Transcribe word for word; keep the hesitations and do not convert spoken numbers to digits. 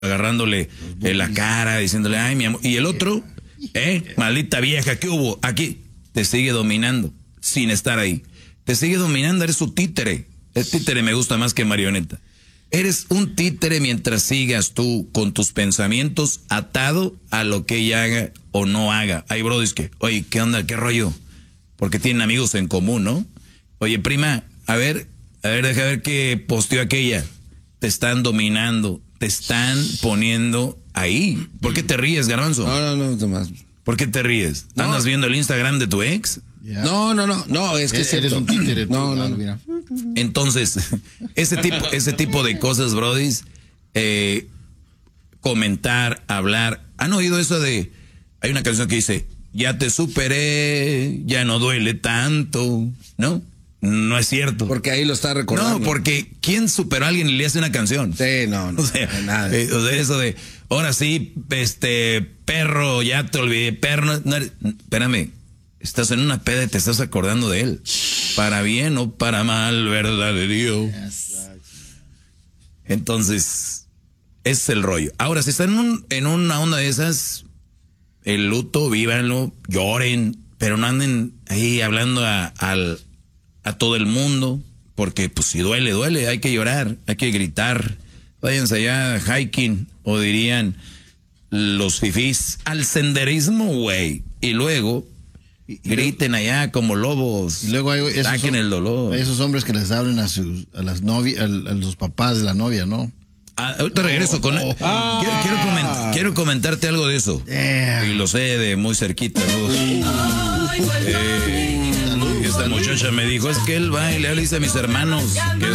agarrándole eh, la cara, diciéndole, ay, mi amor. Y el otro, eh, maldita vieja, ¿qué hubo? Aquí te sigue dominando, sin estar ahí. Te sigue dominando, eres su títere. El títere me gusta más que marioneta. Eres un títere mientras sigas tú con tus pensamientos atado a lo que ella haga o no haga. Hay brodis que, oye, ¿qué onda? ¿Qué rollo? Porque tienen amigos en común, ¿no? Oye, prima, a ver, a ver, deja ver qué posteó aquella. Te están dominando, te están poniendo ahí. ¿Por qué te ríes, Garbanzo? No, no, no, Tomás. ¿Por qué te ríes? No. ¿Andas viendo el Instagram de tu ex? Yeah. No, no, no, no, es que eres, eres un títere. No, no, no, mira. Entonces, ese tipo, ese tipo de cosas, brodis, eh, comentar, hablar. ¿Han oído eso de, hay una canción que dice, ya te superé, ya no duele tanto, ¿no? No es cierto. Porque ahí lo está recordando. No, porque ¿quién superó a alguien y le hace una canción? Sí, no, no. O sea, nada. Eh, o sea, eso de, ahora sí, este, perro, ya te olvidé, perro, no, no eres, espérame, estás en una peda y te estás acordando de él. Para bien o para mal, verdad de Dios. Entonces, ese es el rollo. Ahora, si están en, un, en una onda de esas, el luto, vívanlo, lloren, pero no anden ahí hablando a, al, a todo el mundo, porque pues si duele, duele, hay que llorar, hay que gritar. Váyanse allá hiking, o dirían los fifís, al senderismo, güey. Y luego griten allá como lobos. Y luego hay esos, saquen el dolor. Esos hombres que les hablan a sus a las novias, a, a los papás de la novia, ¿no? Ah, ahorita regreso oh, con oh, oh. Quiero, quiero, coment quiero comentarte algo de eso. Yeah. Y lo sé de muy cerquita, ¿no? Uh, eh, esta muchacha me dijo, es que él va y le dice a mis hermanos que